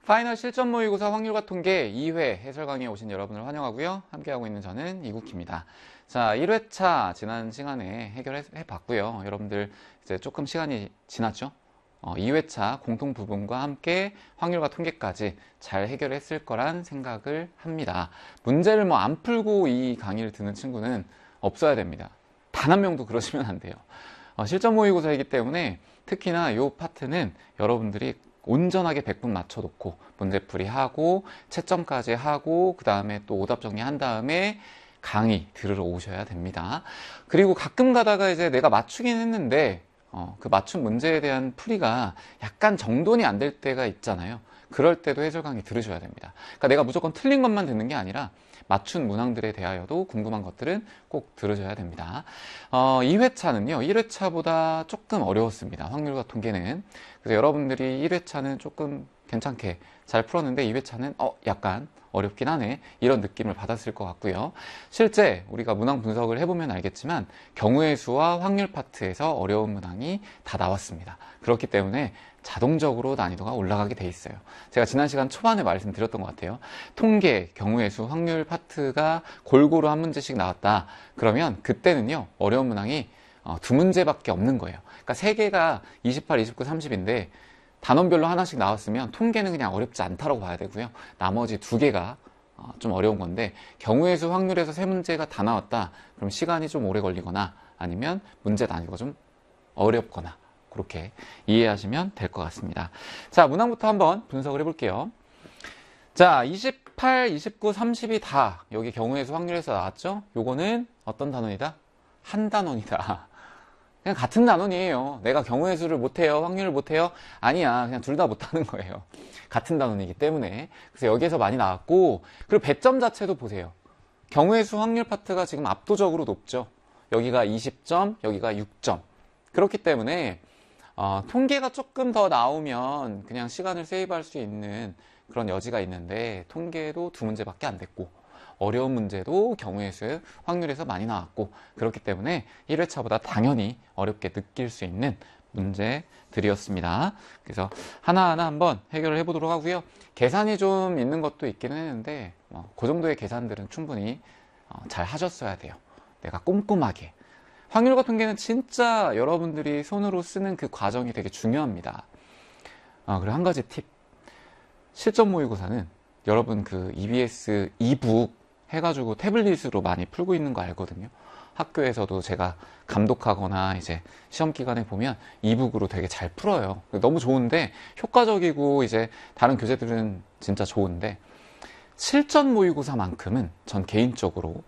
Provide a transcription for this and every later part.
파이널 실전 모의고사 확률과 통계 2회 해설 강의에 오신 여러분을 환영하고요. 함께하고 있는 저는 이국희입니다. 자, 1회차 지난 시간에 해결해 봤고요. 여러분들 이제 조금 시간이 지났죠? 2회차 공통 부분과 함께 확률과 통계까지 잘 해결했을 거란 생각을 합니다. 문제를 뭐 안 풀고 이 강의를 듣는 친구는 없어야 됩니다. 단 한 명도 그러시면 안 돼요. 실전 모의고사이기 때문에 특히나 이 파트는 여러분들이 온전하게 100분 맞춰놓고 문제풀이 하고 채점까지 하고 그 다음에 또 오답 정리한 다음에 강의 들으러 오셔야 됩니다. 그리고 가끔 가다가 이제 내가 맞추긴 했는데 그 맞춘 문제에 대한 풀이가 약간 정돈이 안 될 때가 있잖아요. 그럴 때도 해설 강의 들으셔야 됩니다. 그러니까 내가 무조건 틀린 것만 듣는 게 아니라 맞춘 문항들에 대하여도 궁금한 것들은 꼭 들으셔야 됩니다. 2회차는요, 1회차보다 조금 어려웠습니다. 확률과 통계는. 그래서 여러분들이 1회차는 조금 괜찮게 잘 풀었는데 2회차는 약간 어렵긴 하네, 이런 느낌을 받았을 것 같고요. 실제 우리가 문항 분석을 해보면 알겠지만 경우의 수와 확률 파트에서 어려운 문항이 다 나왔습니다. 그렇기 때문에 자동적으로 난이도가 올라가게 돼 있어요. 제가 지난 시간 초반에 말씀드렸던 것 같아요. 통계, 경우의 수, 확률 파트가 골고루 한 문제씩 나왔다. 그러면 그때는요, 어려운 문항이 두 문제밖에 없는 거예요. 그러니까 세 개가 28, 29, 30인데 단원별로 하나씩 나왔으면 통계는 그냥 어렵지 않다고 봐야 되고요. 나머지 두 개가 좀 어려운 건데, 경우의 수 확률에서 세 문제가 다 나왔다. 그럼 시간이 좀 오래 걸리거나 아니면 문제 난이도가 좀 어렵거나 그렇게 이해하시면 될 것 같습니다. 자, 문항부터 한번 분석을 해볼게요. 자, 28, 29, 30이 다 여기 경우의 수 확률에서 나왔죠? 요거는 어떤 단원이다? 한 단원이다. 그냥 같은 단원이에요. 내가 경우의 수를 못해요, 확률을 못해요? 아니야, 그냥 둘 다 못하는 거예요. 같은 단원이기 때문에. 그래서 여기에서 많이 나왔고, 그리고 배점 자체도 보세요. 경우의 수 확률 파트가 지금 압도적으로 높죠. 여기가 20점, 여기가 6점. 그렇기 때문에 통계가 조금 더 나오면 그냥 시간을 세이브할 수 있는 그런 여지가 있는데, 통계도 두 문제밖에 안 됐고 어려운 문제도 경우의 수 확률에서 많이 나왔고, 그렇기 때문에 1회차보다 당연히 어렵게 느낄 수 있는 문제들이었습니다. 그래서 하나하나 한번 해결을 해보도록 하고요. 계산이 좀 있는 것도 있기는 했는데 그 정도의 계산들은 충분히 잘 하셨어야 돼요. 내가 꼼꼼하게. 확률과 통계는 진짜 여러분들이 손으로 쓰는 그 과정이 되게 중요합니다. 그리고 한 가지 팁. 실전 모의고사는 여러분 그 EBS 이북 해가지고 태블릿으로 많이 풀고 있는 거 알거든요. 학교에서도 제가 감독하거나 이제 시험 기간에 보면 이북으로 되게 잘 풀어요. 너무 좋은데, 효과적이고 이제 다른 교재들은 진짜 좋은데, 실전 모의고사만큼은 전 개인적으로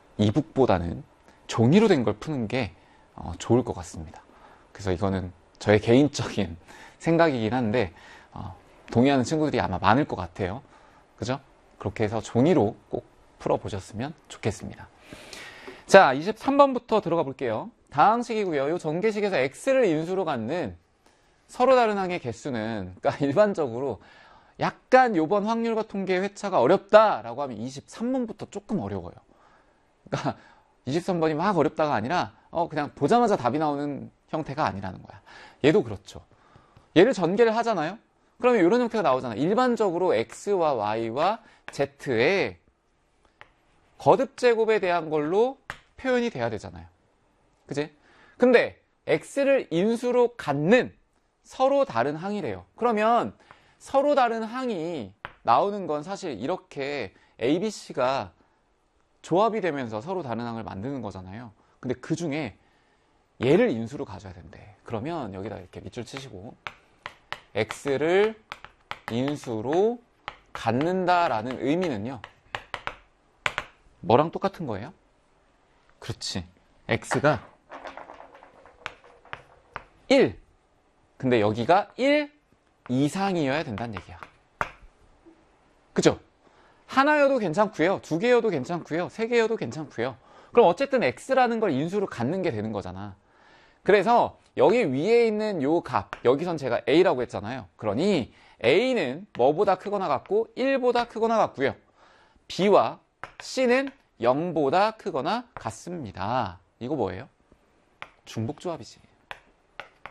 이북보다는 종이로 된 걸 푸는 게 좋을 것 같습니다. 그래서 이거는 저의 개인적인 생각이긴 한데 동의하는 친구들이 아마 많을 것 같아요. 그죠? 그렇게 해서 종이로 꼭 풀어보셨으면 좋겠습니다. 자, 23번부터 들어가 볼게요. 다항식이고요. 이 전개식에서 x를 인수로 갖는 서로 다른 항의 개수는, 그러니까 일반적으로 약간 요번 확률과 통계 회차가 어렵다라고 하면 23번부터 조금 어려워요. 그러니까 23번이 막 어렵다가 아니라 그냥 보자마자 답이 나오는 형태가 아니라는 거야. 얘도 그렇죠. 얘를 전개를 하잖아요. 그러면 이런 형태가 나오잖아요. 일반적으로 x와 y와 z의 거듭 제곱에 대한 걸로 표현이 돼야 되잖아요. 그지? 근데 x를 인수로 갖는 서로 다른 항이래요. 그러면 서로 다른 항이 나오는 건 사실 이렇게 a, b, c가 조합이 되면서 서로 다른 항을 만드는 거잖아요. 근데 그 중에 얘를 인수로 가져야 된대. 그러면 여기다 이렇게 밑줄 치시고 x를 인수로 갖는다라는 의미는요, 뭐랑 똑같은 거예요? 그렇지. x가 1. 근데 여기가 1 이상이어야 된다는 얘기야. 그죠? 하나여도 괜찮고요, 두 개여도 괜찮고요, 세 개여도 괜찮고요. 그럼 어쨌든 x라는 걸 인수로 갖는 게 되는 거잖아. 그래서 여기 위에 있는 요 값, 여기선 제가 a라고 했잖아요. 그러니 a는 뭐보다 크거나 같고 1보다 크거나 같고요, b와 c는 0보다 크거나 같습니다. 이거 뭐예요? 중복조합이지.